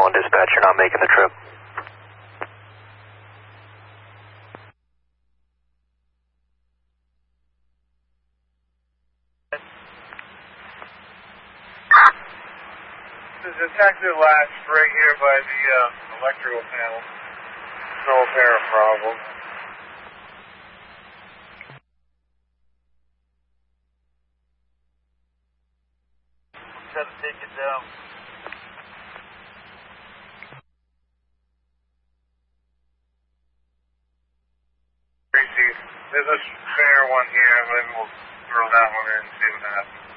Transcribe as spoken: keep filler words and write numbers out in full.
On dispatch, you're not making the trip. This is Detective Latch right here by the uh, electrical panel. No apparent problem. Try to take it down. There's a spare one here, maybe we'll throw that one in and see what happens.